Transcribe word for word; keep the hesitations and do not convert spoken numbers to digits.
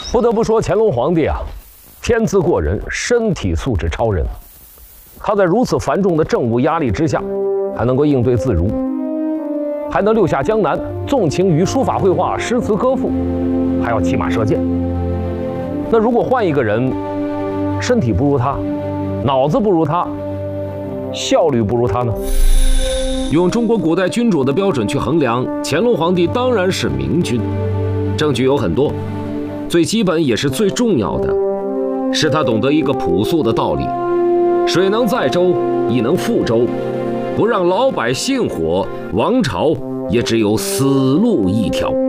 不得不说，乾隆皇帝啊，天资过人，身体素质超人。他在如此繁重的政务压力之下，还能够应对自如，还能六下江南，纵情于书法绘画、诗词歌赋，还要骑马射箭。那如果换一个人，身体不如他，脑子不如他，效率不如他呢？ 用中国古代君主的标准去衡量，乾隆皇帝当然是明君。证据有很多，最基本也是最重要的，是他懂得一个朴素的道理：水能载舟，亦能覆舟。不让老百姓活，王朝也只有死路一条。